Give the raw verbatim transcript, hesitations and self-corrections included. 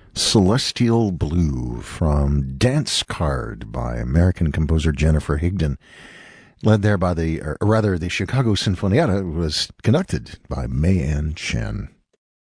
Celestial Blue from Dance Card by American composer Jennifer Higdon, led there by the, or rather the Chicago Sinfonietta, was conducted by May Ann Chen.